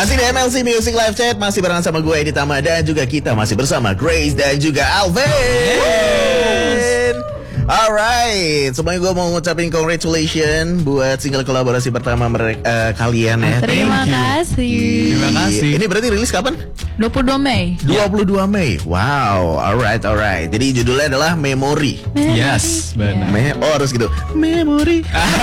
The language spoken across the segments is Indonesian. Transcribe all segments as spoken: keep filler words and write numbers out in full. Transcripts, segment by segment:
Masih di M L C Music Live Chat, masih bareng sama gue Edi Tama dan juga kita masih bersama Grace dan juga Alvin. Alright, semuanya gue mau ngucapin congratulations buat single kolaborasi pertama mereka uh, kalian ya. Terima kasih. Terima kasih. Ini berarti rilis kapan? dua puluh dua Mei. dua puluh dua Mei. Wow, alright, alright. Jadi judulnya adalah Memory. Yes, benar. Me oh harus gitu. Memory.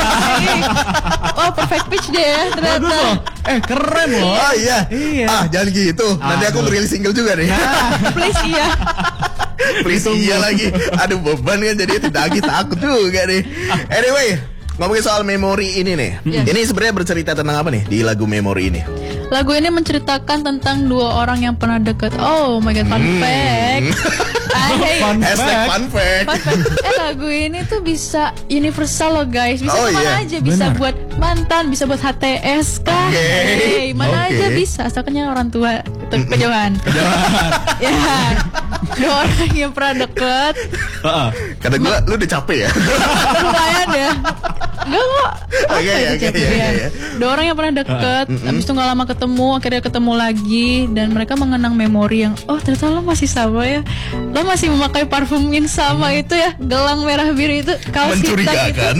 Oh, perfect pitch deh ya ternyata. Eh, keren loh. Oh iya. Iya. Ah, jangan gitu. Nanti aku merilis single juga nih. Please iya. Please iya lagi. Aduh beban kan jadi tidak takut juga nih. Anyway, ngomongin soal Memory ini nih. Yes. Ini sebenarnya bercerita tentang apa nih di lagu Memory ini? Lagu ini menceritakan tentang dua orang yang pernah deket. Oh my god, fun Hmm. fact. Ay, Fun Hashtag fact. fun fact. fun fact. Eh lagu ini tuh bisa universal loh guys. Bisa Oh, kemana iya. aja. Bisa Benar. buat mantan, bisa buat H T S kah? Oke. Hey, mana Oke. aja bisa. Asalkan yang orang tua itu kejauhan. Ya. Dua orang yang pernah deket. Heeh. Kata gue, lu udah capek ya? Lumayan ya. Enggak kok. Apa Oke, itu oke, capek iya, ya? iya. Dua orang yang pernah deket, habis itu gak lama ketemu, akhirnya ketemu lagi, dan mereka mengenang memori yang, oh ternyata lo masih sama ya, lo masih memakai parfum yang sama itu ya, gelang merah biru itu, kaos hitam itu. Mencurigakan.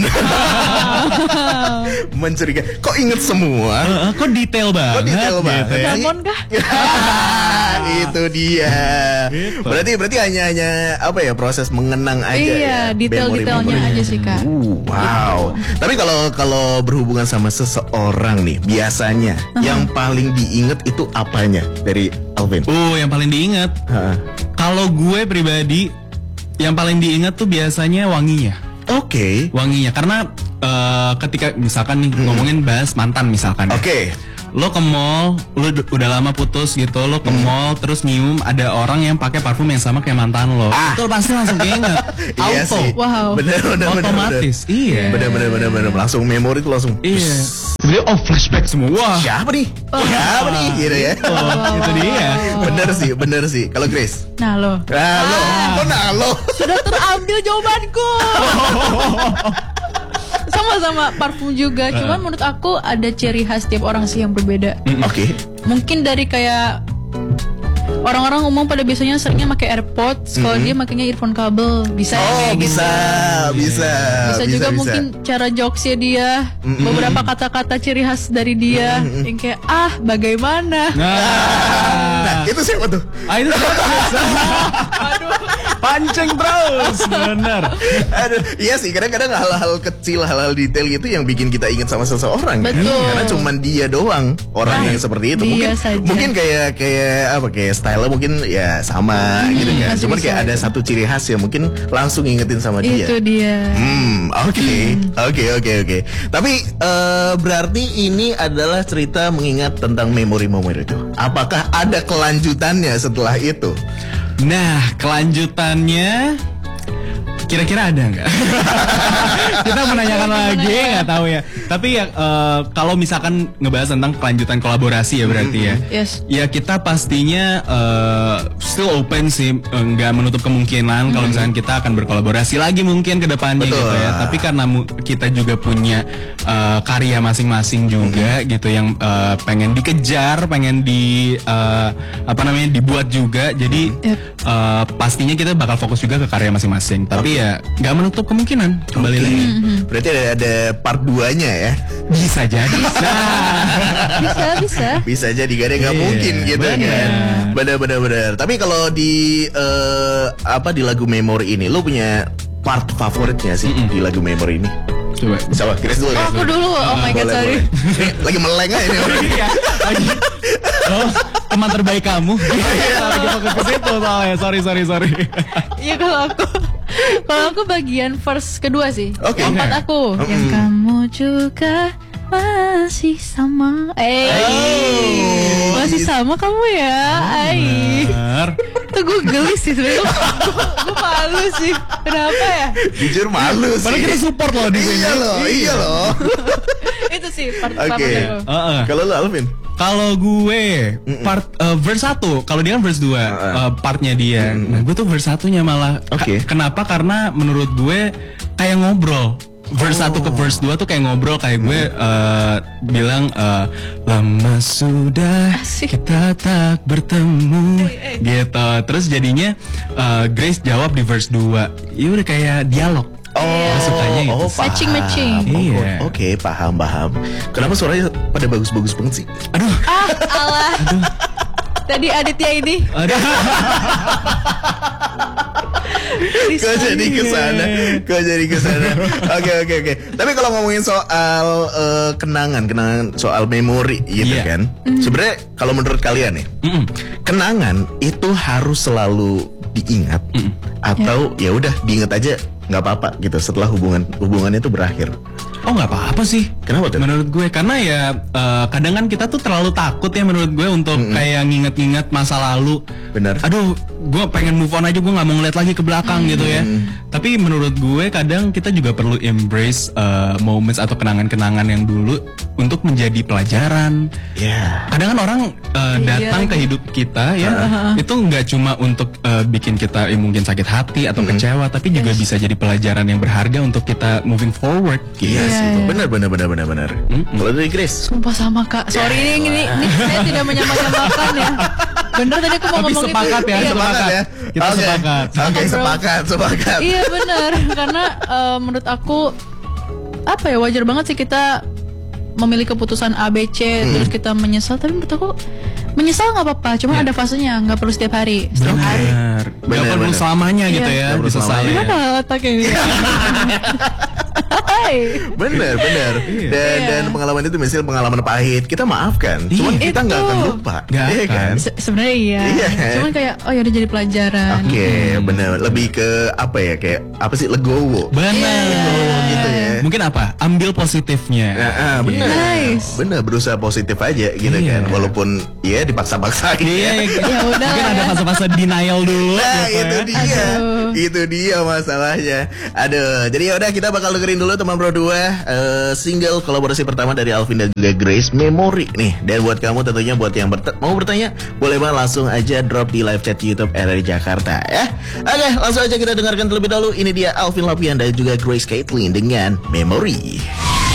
Mencurigakan. Kok inget semua? Heeh, kok detail banget. Kok detail banget? gitu ya. Ramon kah? Itu dia. Gitu. Berarti berarti hanya hanya apa ya proses mengenang aja Iya, ya. detail-detailnya Memori-memori. aja sih kak. Uh, wow. Tapi kalau kalau berhubungan sama seseorang nih, biasanya yang paling diinget itu apanya dari Alvin? Oh, yang paling diingat. Heeh. Kalau gue pribadi, yang paling diingat tuh biasanya wanginya. Oke. Wanginya, karena eh, ketika misalkan nih ngomongin bahas mantan misalkan. ya. Oke. Lo ke mall, lo d- udah lama putus gitu, lo ke mall terus nyium ada orang yang pakai parfum yang sama kayak mantan lo. Ah. Itu pasti langsung keinget. Iya Auto. sih. Wow. Bener bener bener. Otomatis. bener. Iya. Bener bener bener bener. Langsung memori itu langsung. Iya. Sebenarnya oh flashback semua. Wah. Siapa nih? Siapa nih? Gitu ya. Oh, itu dia. Bener sih, bener sih. Kalau Grace. Nah lo, Nah, lo, kok nah lo? sudah terambil jawabanku. Sama-sama parfum juga, cuman menurut aku ada ciri khas tiap orang sih yang berbeda. Oke. Mungkin dari kayak orang-orang umum pada biasanya seringnya pakai AirPods, kalau dia makanya earphone kabel, bisa ya Oh, kayak gitu. bisa, bisa. Bisa juga mungkin cara jokesnya dia, beberapa kata-kata ciri khas dari dia, yang kayak ah bagaimana. Nah, Nah, itu siapa tuh? ah, itu pancing terus, bener. Aduh, iya sih, kadang-kadang hal-hal kecil, hal-hal detail gitu yang bikin kita ingat sama seseorang. kan? Betul. Karena cuman dia doang orang Nah, yang seperti itu. dia Mungkin saja. mungkin kayak kayak apa kayak style mungkin ya sama gitu kan. masih Cuman bisa. kayak ada satu ciri khas yang mungkin langsung ingetin sama dia. Itu dia. Hmm, oke, oke, oke, oke. Tapi eh, berarti ini adalah cerita mengingat tentang memori-memori itu. Apakah ada kelanjutannya setelah itu? Nah, kelanjutannya kira-kira ada nggak? Kita menanyakan lagi, nggak tahu ya. Tapi ya eh, kalau misalkan ngebahas tentang kelanjutan kolaborasi ya berarti ya. Yes. Ya kita pastinya eh, still open sih, eh, nggak menutup kemungkinan kalau misalkan kita akan berkolaborasi lagi mungkin ke depannya Betul. gitu ya. Tapi karena mu- kita juga punya eh, karya masing-masing juga gitu yang eh, pengen dikejar, pengen di eh, apa namanya dibuat juga. Jadi Yep. eh, pastinya kita bakal fokus juga ke karya masing-masing. Tapi ya nggak menutup kemungkinan kembali Oke. lagi. Berarti ada, ada part duanya ya. Bisa jadi. Nah. Bisa, bisa. Bisa jadi kadang nggak Iya, mungkin gitu benar. kan. Benar benar benar. Tapi kalau di eh, apa di lagu Memory ini lo punya part favoritnya sih di lagu Memory ini? Coba. Siapa? Grace dulu. Oh, Grace aku dulu. dulu. Oh my god, Boleh, sorry. boleh. Ini lagi meleng aja ini orang. Iya, lagi. Oh, teman terbaik kamu. Lagi fokus ke situ soalnya. Sorry, sorry, sorry. Iya kalau aku kalau aku bagian verse kedua sih. Oke. Yang Empat aku. Yang kamu juga masih sama. Eh. Oh, masih gitu. sama kamu ya. Ai. Benar. Itu gue gelis sih sebenarnya. Gue malu sih. Kenapa ya? Jujur malu sih. Padahal kita support loh di sini. Iya loh, iya loh. Itu sih part Oke. favorit aku. Heeh. Kalau lu Alvin? Kalau gue part eh, verse satu, kalau dia kan verse dua eh, partnya dia. Nah, gue tuh verse satunya malah. Oke. Ka- kenapa? Karena menurut gue kayak ngobrol. verse satu ke verse dua tuh kayak ngobrol kayak gue uh, bilang uh, lama sudah Asik. kita tak bertemu gitu. Terus jadinya uh, Grace jawab di verse dua. Ya udah kayak dialog. Oh, sukanya gitu. oh, sih. paham. Matching-matching. Oh, Iya. Oke, paham, paham. Kenapa suaranya pada bagus-bagus banget sih? Aduh, Ah, alah. Tadi Aditya ini. aduh. Kok jadi kesana? Kok jadi kesana? Oke, oke, oke. Tapi kalau ngomongin soal eh, kenangan, kenangan soal memori gitu Iya. kan. Sebenarnya kalau menurut kalian nih, Mm-mm. kenangan itu harus selalu diingat atau ya udah diingat aja nggak apa-apa gitu setelah hubungan hubungannya itu berakhir. Oh nggak apa-apa sih. Kenapa tuh? Menurut gue karena ya eh, kadang kan kita tuh terlalu takut ya menurut gue untuk kayak nginget-nginget masa lalu. Benar. Aduh, gue pengen move on aja, gue nggak mau ngeliat lagi ke belakang gitu ya. Tapi menurut gue kadang kita juga perlu embrace eh, moments atau kenangan-kenangan yang dulu untuk menjadi pelajaran. Ya. Kadang kan orang eh, Iya, datang ke hidup kita ya, itu nggak cuma untuk eh, bikin kita eh, mungkin sakit hati atau kecewa, tapi juga bisa jadi pelajaran yang berharga untuk kita moving forward. Gitu. Iya Iya, sih. iya. Benar, benar, benar, benar, benar. Kalau dari Grace, Sumpah sama kak. Sorry ini, ini, ini saya tidak menyamakan ya. Bener tadi aku mau Tapi ngomong sepakat itu. ya, Iya, sepakat. ya. Kita Oke. sepakat. Oke, Sepakat, bro. sepakat, sepakat. Iya benar. Karena eh, menurut aku apa ya wajar banget sih kita memilih keputusan A B C terus kita menyesal. Tapi menurut aku menyesal nggak apa-apa. Cuma ada fasenya. Nggak perlu setiap hari. Setiap hari. Benar. Benar, Gak perlu benar. selamanya Iya. gitu ya, Nggak perlu disesali. selamanya. Gimana otaknya ini? Hai. Bener, bener. Dan, Iya. dan pengalaman itu misalnya pengalaman pahit, kita maafkan. Cuman Iya. kita nggak Itu. akan lupa, Nggak iya akan. kan? Se- Sebenarnya iya. Iya. Cuman kayak oh ya udah jadi pelajaran. Oke, bener. Lebih ke apa ya? Kayak apa sih? Legowo. Benar. Legowo gitu ya. Mungkin apa? Ambil positifnya. Nah, ah, bener. Nice. Bener, berusaha positif aja gitu Iya. kan. Walaupun ya dipaksa-paksain. Iya, Ya udah mungkin lah ada ya. fase-fase denial dulu. Nah, gitu itu ya. dia. Aduh. Itu dia masalahnya. Aduh, jadi ya udah kita bakal dengerin dulu teman Pro dua eh, single kolaborasi pertama dari Alvin dan juga Grace, Memory nih. Dan buat kamu tentunya buat yang bert- mau bertanya, boleh banget langsung aja drop di live chat YouTube R R I Jakarta ya. Oke, langsung aja kita dengarkan terlebih dahulu. Ini dia Alvin Lapian dan juga Grace Caitlin dengan Memory.